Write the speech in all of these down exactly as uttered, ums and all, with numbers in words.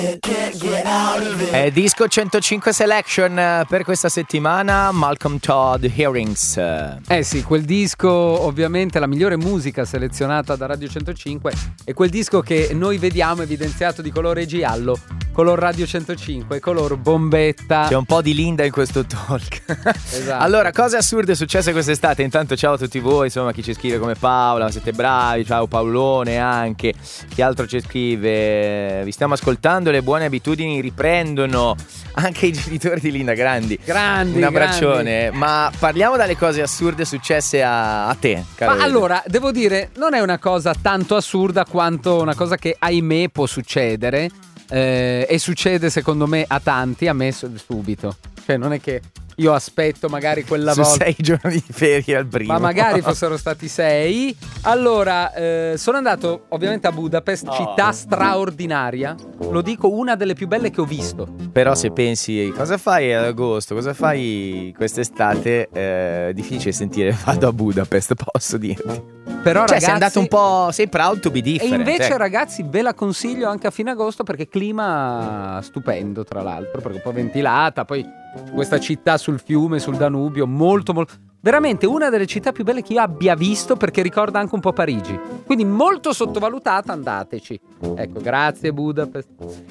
È Disco centocinque Selection per questa settimana, Malcolm Todd Hearings. Eh sì, quel disco, ovviamente la migliore musica selezionata da Radio centocinque è quel disco che noi vediamo evidenziato di colore giallo, color Radio centocinque, color bombetta. C'è un po' di Linda in questo talk. Esatto. Allora, cose assurde successe quest'estate. Intanto ciao a tutti voi, insomma, chi ci scrive come Paola, siete bravi, ciao Paolone anche. Chi altro ci scrive? Vi stiamo ascoltando, le buone abitudini riprendono. Anche i genitori di Linda, grandi. Grandi, un abbraccione. grandi. Ma parliamo dalle cose assurde successe a, a te, caro. Ma allora, devo dire, non è una cosa tanto assurda quanto una cosa che ahimè può succedere. Eh, e succede secondo me a tanti, a me subito. Cioè non è che io aspetto magari quella Su volta sei giorni di ferie al primo, ma magari fossero stati sei. Allora eh, sono andato ovviamente a Budapest, oh. città straordinaria. Lo dico, una delle più belle che ho visto. Però se pensi cosa fai ad agosto, cosa fai quest'estate, è eh, difficile sentire vado a Budapest, posso dirti. Però cioè ragazzi, sei andato un po', sei proud to be different. e invece eh. ragazzi ve la consiglio anche a fine agosto, perché clima stupendo, tra l'altro, perché un po' ventilata, poi questa città sul fiume, sul Danubio, molto molto veramente una delle città più belle che io abbia visto, perché ricorda anche un po' Parigi, quindi molto sottovalutata, andateci. Ecco, grazie Budapest.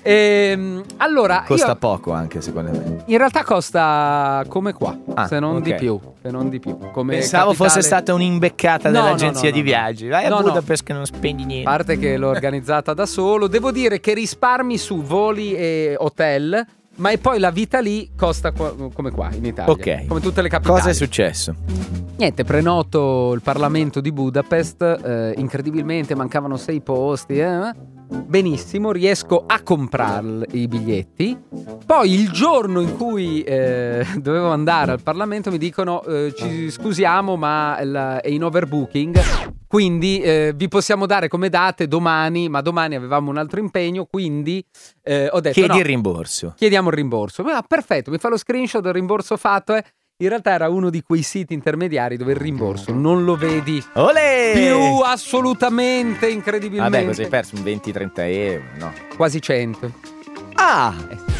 Ehm, allora Costa io, poco anche secondo me. in realtà costa come qua, Ah, se non ok. di più, se non di più. Come Pensavo capitale... fosse stata un'imbeccata No, dell'agenzia no, no, di no, viaggi. Vai no, a no. Budapest che non spendi niente. A parte che l'ho organizzata da solo, devo dire che risparmi su voli e hotel, ma e poi la vita lì costa qua, come qua in Italia, Ok. come tutte le capitali. Cosa è successo? Niente, prenoto il Parlamento di Budapest, eh, incredibilmente mancavano sei posti, eh? Benissimo, riesco a comprare i biglietti. Poi il giorno in cui eh, dovevo andare al Parlamento mi dicono eh, ci scusiamo ma la, è in overbooking, quindi eh, vi possiamo dare come date domani, ma domani avevamo un altro impegno, quindi eh, ho detto Chiedi no, il rimborso. chiediamo il rimborso. Ah, perfetto, mi fa lo screenshot del rimborso fatto, eh. In realtà era uno di quei siti intermediari dove il rimborso non lo vedi Olè! più assolutamente, incredibilmente. Vabbè, cosa hai perso? Un venti trenta euro? No. Quasi cento. Ah!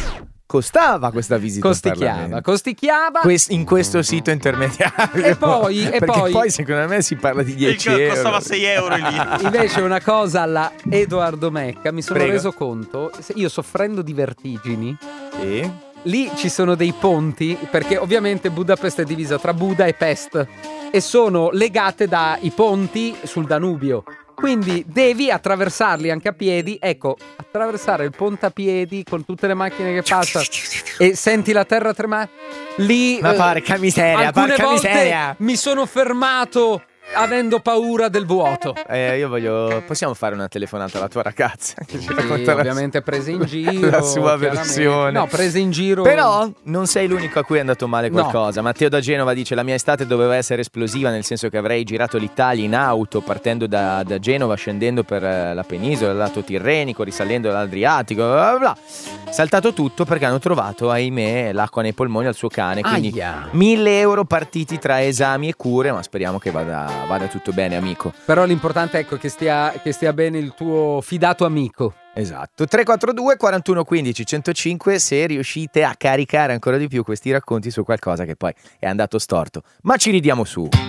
Costava questa visita al Costicchiava, Parlamento. costicchiava. Quest- in questo sito intermediario. E poi- e Perché poi- poi secondo me si parla di dieci Il che euro. costava sei euro lì. Invece una cosa alla Edoardo Mecca, mi sono Prego. reso conto, se- io soffrendo di vertigini, Sì. lì ci sono dei ponti, perché ovviamente Budapest è divisa tra Buda e Pest e sono legate dai ponti sul Danubio. Quindi devi attraversarli anche a piedi. Ecco, attraversare il ponte a piedi con tutte le macchine che passano e senti la terra tremare. Lì Ma eh, porca miseria, alcune porca volte miseria. mi sono fermato avendo paura del vuoto. Eh, io voglio. Possiamo fare una telefonata alla tua ragazza? Che ci Sì, racconta la- ovviamente prese in giro. la sua chiaramente. versione. No, prese in giro. Però non sei l'unico a cui è andato male No. qualcosa. Matteo da Genova dice: la mia estate doveva essere esplosiva, nel senso che avrei girato l'Italia in auto, partendo da, da Genova, scendendo per eh, la penisola, il lato tirrenico, risalendo dall'Adriatico, bla bla bla. Saltato tutto perché hanno trovato, ahimè, l'acqua nei polmoni al suo cane. Quindi Aia. mille euro partiti tra esami e cure, ma speriamo che vada, vada tutto bene, amico. Però l'importante ecco che stia, che stia bene il tuo fidato amico. Esatto. tre quattro due quarantuno quindici centocinque se riuscite a caricare ancora di più questi racconti su qualcosa che poi è andato storto. Ma ci ridiamo su.